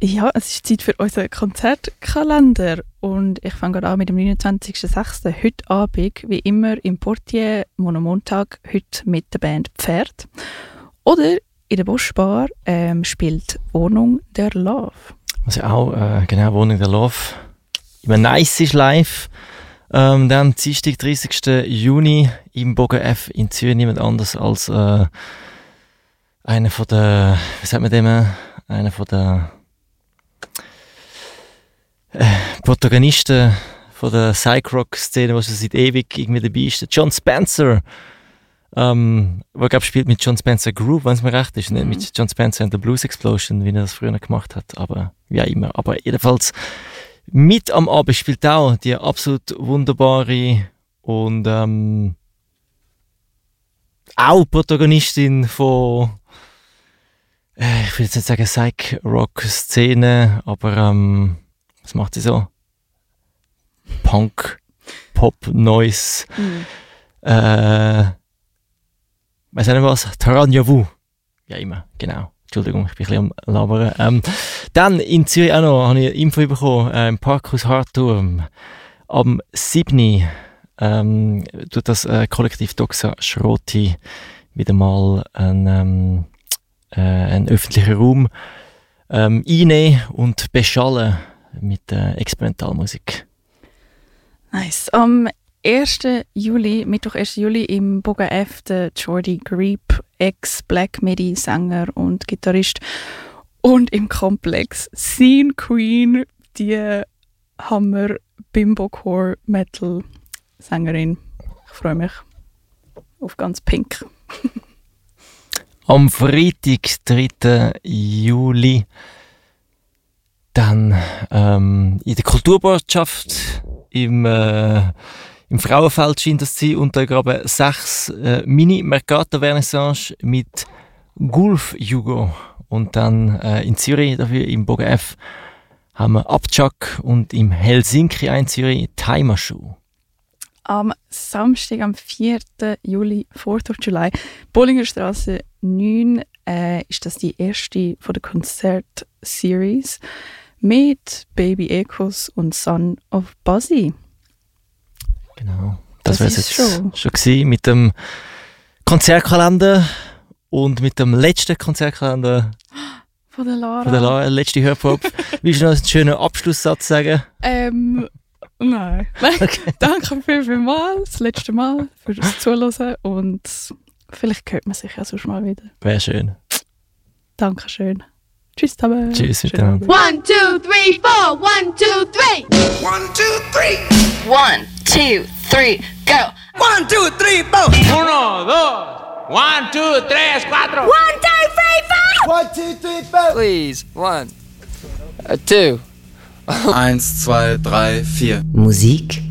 Ja, es ist Zeit für unseren Konzertkalender und ich fange gerade an mit dem 29.06. Heute Abend, wie immer im Portier Monomontag, heute mit der Band Pferd. Oder in der Bosch-Bar spielt Wohnung der Love. Was ja auch, genau, Wohnung der Love. Immer nice ist live. Dann Dienstag, 30. Juni im Bogen F in Zürich, niemand anders als einer von der, wie sagt man dem, einer von der Protagonisten von der Psych-Rock-Szene, die schon seit ewig irgendwie dabei ist, der John Spencer, der glaube spielt mit John Spencer Group, wenn es mir recht ist, nicht mit John Spencer and the Blues Explosion, wie er das früher gemacht hat, aber wie auch immer. Aber jedenfalls mit am Abend spielt auch die absolut wunderbare und auch Protagonistin von ich will jetzt nicht sagen Psych-Rock-Szene, aber was macht sie so? Punk, Pop, Noise, weiss auch nicht was, Taranja Wu. Ja, immer, genau. Entschuldigung, ich bin ein bisschen am Labern. Dann in Zürich auch noch, habe ich eine Info bekommen, im Parkhaus Hartturm. Am 7. tut das Kollektiv Doxa Schroti wieder mal einen öffentlichen Raum einnehmen und beschallen mit Experimentalmusik. Nice. Am 1. Juli, Mittwoch 1. Juli im Bogen F, der Jordi Greep, Ex-Black-Midi-Sänger und Gitarrist. Und im Komplex Scene Queen, die Hammer-Bimbo-Core-Metal-Sängerin. Ich freue mich auf ganz pink. Am Freitag, 3. Juli, dann in der Kulturbotschaft im Frauenfeld scheint das zu sein, und da graben 6 Mini-Mercator-Vernissage mit Gulf-Jugo. Und dann in Zürich, dafür im Bogen F, haben wir Abchak und im Helsinki in Zürich Timer Shoe. Am Samstag, am 4. Juli, 4th of July, Bollingerstraße 9, ist das die erste von der Konzert-Series mit Baby Echos und Son of Buzzy. Genau, das war es jetzt schon gewesen mit dem Konzertkalender und mit dem letzten Konzertkalender von der Lara. Letzte Hörprobe. Willst du noch einen schönen Abschlusssatz sagen? Nein. Okay. Danke vielmals, das letzte Mal, für das Zuhören, und vielleicht hört man sich ja sonst mal wieder. Wäre schön. Dankeschön. Tschüss zusammen. Tschüss miteinander. 1, 2, 3, 4. 1, 2, 3. 1, 2, 3. 1, 2, 3, go. 1, 2, 3, 4. 1, 2, 1, 2, 3, 4. 1, 2, 3, 4. 1, 2, 3, 4. Please, 1, 2. 1, 2, 3, 4. Musik